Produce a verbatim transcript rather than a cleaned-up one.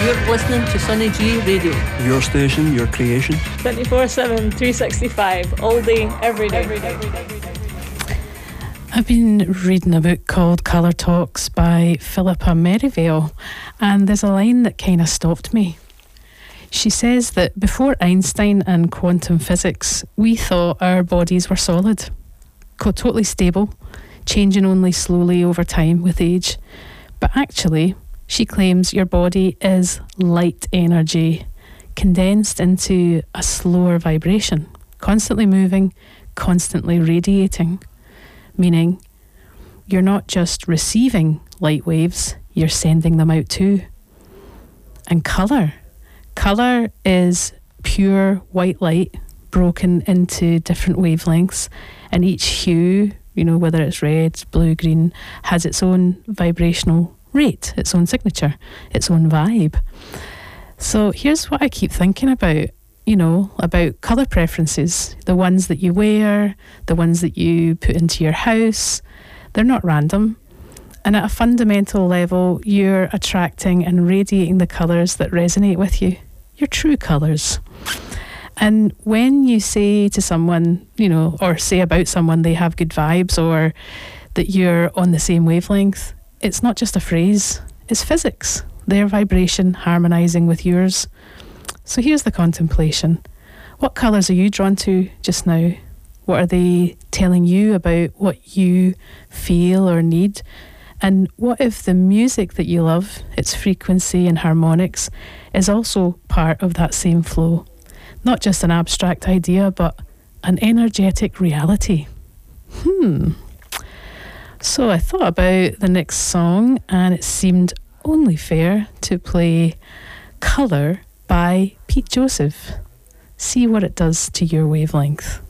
You're listening to Sunny G Radio. Your station, your creation. twenty-four seven, three sixty-five, all day, every day. Every day, every day, every day. I've been reading a book called Colour Talks by Philippa Merivale, and there's a line that kind of stopped me. She says that before Einstein and quantum physics, we thought our bodies were solid, totally stable, changing only slowly over time with age. But actually, she claims your body is light energy, condensed into a slower vibration, constantly moving, constantly radiating. Meaning, you're not just receiving light waves, you're sending them out too. And colour. Colour is pure white light broken into different wavelengths, and each hue, you know, whether it's red, blue, green, has its own vibrational rate, its own signature, its own vibe. So here's what I keep thinking about. You know, about colour preferences, the ones that you wear, the ones that you put into your house. They're not random. And at a fundamental level, you're attracting and radiating the colours that resonate with you, your true colours. And when you say to someone, you know, or say about someone they have good vibes or that you're on the same wavelength, it's not just a phrase, it's physics. Their vibration harmonising with yours. So here's the contemplation. What colours are you drawn to just now? What are they telling you about what you feel or need? And what if the music that you love, its frequency and harmonics, is also part of that same flow? Not just an abstract idea, but an energetic reality. Hmm. So I thought about the next song, and it seemed only fair to play Colour by Pete Joseph. See what it does to your wavelength.